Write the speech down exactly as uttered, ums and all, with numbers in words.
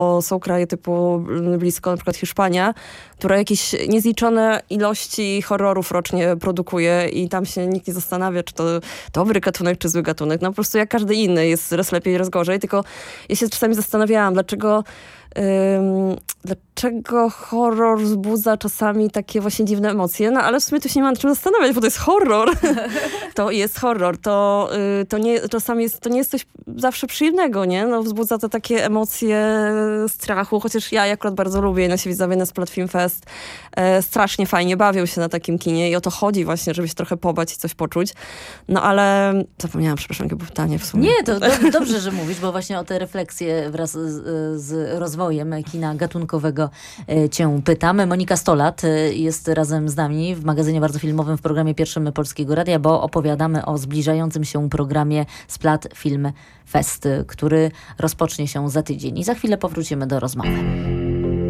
są kraje typu blisko, na przykład Hiszpania, która jakieś niezliczone ilości horrorów rocznie produkuje i tam się nikt nie zastanawia, czy to dobry gatunek, czy zły gatunek. No po prostu jak każdy inny, jest raz lepiej, raz gorzej. Tylko ja się czasami zastanawiałam, dlaczego Ym, dlaczego horror wzbudza czasami takie właśnie dziwne emocje, no ale w sumie tu się nie ma nad czym zastanawiać, bo to jest horror. To jest horror, to, y, to nie, czasami jest, to nie jest coś zawsze przyjemnego, nie? No wzbudza to takie emocje strachu, chociaż ja akurat bardzo lubię, nasi widzowie na Splat Film Fest e, strasznie fajnie bawią się na takim kinie i o to chodzi właśnie, żeby się trochę pobać i coś poczuć. No ale zapomniałam, przepraszam, jakie było pytanie w sumie. Nie, to do, dobrze, że mówisz, bo właśnie o te refleksje wraz z, z rozwojem kina gatunkowego cię pytamy. Monika Stolat jest razem z nami w magazynie bardzo filmowym w programie pierwszym Polskiego Radia, bo opowiadamy o zbliżającym się programie Splat Film Fest, który rozpocznie się za tydzień. I za chwilę powrócimy do rozmowy.